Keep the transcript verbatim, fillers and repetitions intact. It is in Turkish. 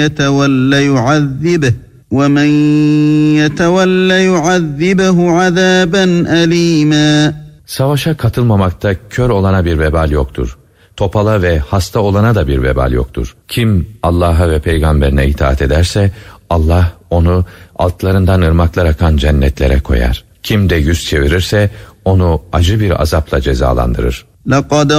يَتَوَلَّ يُعَذِّبْهُ وَمَنْ يَتَوَلَّ يُعَذِّبْهُ عَذَابًا أَلِيمًا. Savaşa katılmamakta kör olana bir vebal yoktur. Topala ve hasta olana da bir vebal yoktur. Kim Allah'a ve peygamberine itaat ederse Allah onu altlarından ırmaklar akan cennetlere koyar. Kim de yüz çevirirse onu acı bir azapla cezalandırır. لَقَدْ